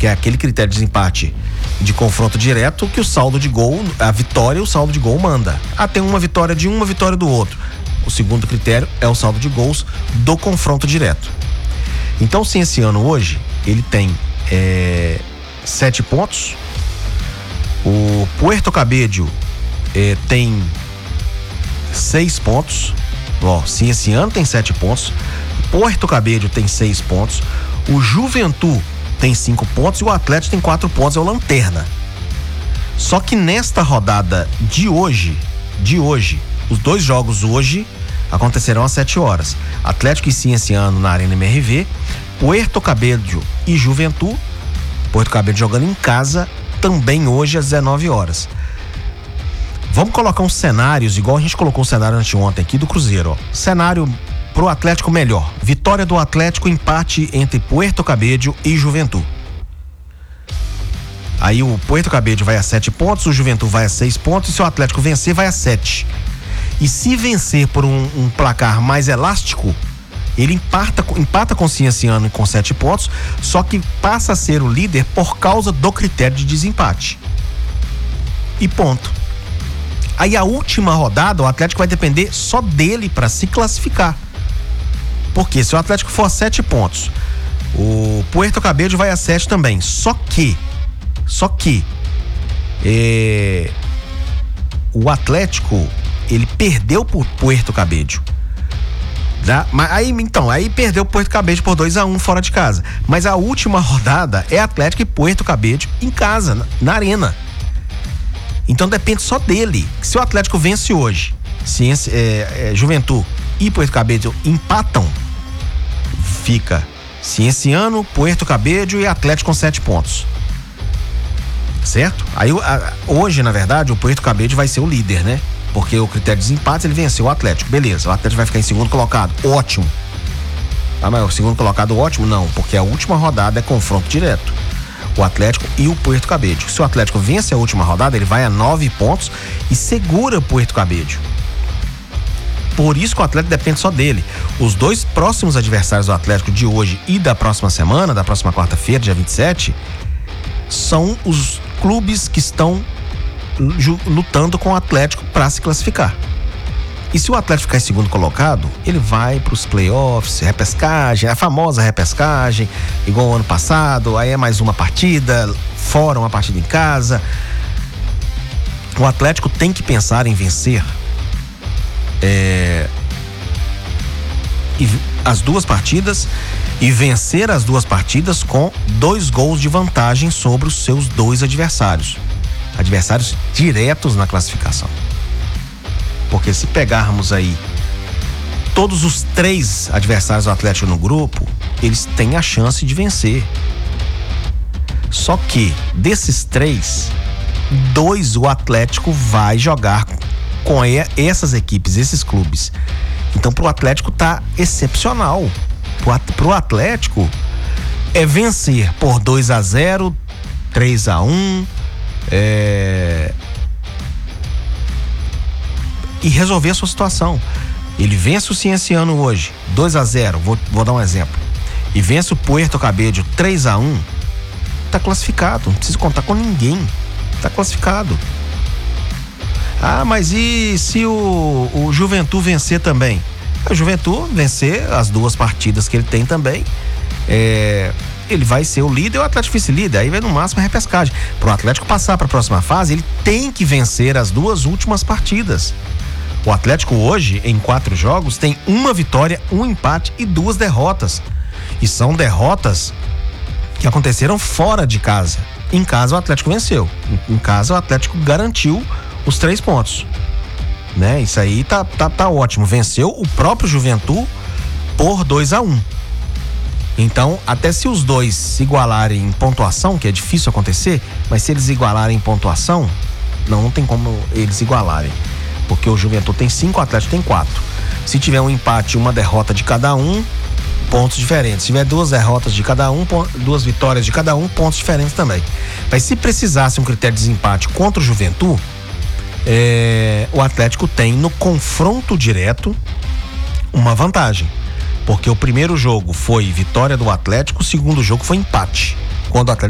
que é aquele critério de desempate de confronto direto que o saldo de gol, a vitória e o saldo de gol manda. Tem uma vitória de um, uma vitória do outro. O segundo critério é o saldo de gols do confronto direto. Então, sim, esse ano hoje, ele tem 7 pontos. O Puerto Cabello tem 6 pontos. Sim, esse ano tem 7 pontos. Puerto Cabello tem 6 pontos. O Juventude tem 5 pontos e o Atlético tem 4 pontos, é o lanterna. Só que nesta rodada de hoje, os 2 jogos hoje acontecerão às 7 horas. Atlético e Cienciano na Arena MRV, Puerto Cabello e Juventude. Puerto Cabello jogando em casa também hoje às 19 horas. Vamos colocar uns cenários, igual a gente colocou o cenário anteontem aqui do Cruzeiro. Cenário pro Atlético melhor. Vitória do Atlético, empate entre Puerto Cabello e Juventude. Aí o Puerto Cabello vai a 7 pontos, o Juventude vai a 6 pontos, e se o Atlético vencer, vai a 7. E se vencer por um placar mais elástico, ele empata com o Cienciano com 7 pontos, só que passa a ser o líder por causa do critério de desempate. E ponto. Aí a última rodada, o Atlético vai depender só dele para se classificar. Porque se o Atlético for a 7 pontos, o Puerto Cabello vai a 7 também. Só que o Atlético, ele perdeu por Puerto Cabello. Aí perdeu o Puerto Cabello por 2-1 fora de casa. Mas a última rodada é Atlético e Puerto Cabello em casa, na Arena. Então depende só dele. Se o Atlético vence hoje, Juventude e Puerto Cabello empatam, fica Cienciano, Puerto Cabello e Atlético com 7 pontos. Certo? Aí hoje, na verdade, o Puerto Cabello vai ser o líder, né? Porque o critério de desempate, ele venceu o Atlético. Beleza, o Atlético vai ficar em segundo colocado. Ótimo. Mas o segundo colocado, ótimo? Não, porque a última rodada é confronto direto. O Atlético e o Puerto Cabello. Se o Atlético vence a última rodada, ele vai a 9 pontos e segura o Puerto Cabello. Por isso que o Atlético depende só dele. Os 2 próximos adversários do Atlético de hoje e da próxima semana, da próxima quarta-feira, dia 27, são os clubes que estão lutando com o Atlético para se classificar. E se o Atlético ficar em segundo colocado, ele vai para os playoffs, repescagem, a famosa repescagem, igual o ano passado. Aí é mais uma partida fora, uma partida em casa. O Atlético tem que pensar em vencer as 2 partidas e vencer as 2 partidas com 2 gols de vantagem sobre os seus 2 adversários diretos na classificação. Porque se pegarmos aí todos os 3 adversários do Atlético no grupo, eles têm a chance de vencer. Só que desses 3, 2 o Atlético vai jogar com essas equipes, esses clubes. Então pro Atlético tá excepcional. Pro Atlético é vencer por 2-0, 3-1, e resolver a sua situação. Ele vence o Cienciano hoje 2-0, vou dar um exemplo, e vence o Puerto Cabello 3-1, tá classificado, não precisa contar com ninguém, tá classificado. Mas e se o Juventude vencer também? O Juventude vencer as 2 partidas que ele tem também, ele vai ser o líder e o Atlético vice-líder. Aí vai no máximo a repescagem. Para o Atlético passar para a próxima fase, ele tem que vencer as 2 últimas partidas. O Atlético hoje, em 4 jogos, tem 1 vitória, 1 empate e 2 derrotas. E são derrotas que aconteceram fora de casa. Em casa o Atlético venceu. Em casa o Atlético garantiu os 3 pontos. Né? Isso aí tá ótimo. Venceu o próprio Juventude por 2-1. Então, até se os 2 se igualarem em pontuação, que é difícil acontecer, mas se eles igualarem em pontuação, não tem como eles igualarem. Porque o Juventude tem 5, o Atlético tem 4. Se tiver um empate e uma derrota de cada um, pontos diferentes. Se tiver 2 derrotas de cada um, 2 vitórias de cada um, pontos diferentes também. Mas se precisasse um critério de desempate contra o Juventude, o Atlético tem no confronto direto uma vantagem. Porque o primeiro jogo foi vitória do Atlético, o segundo jogo foi empate. Quando o Atlético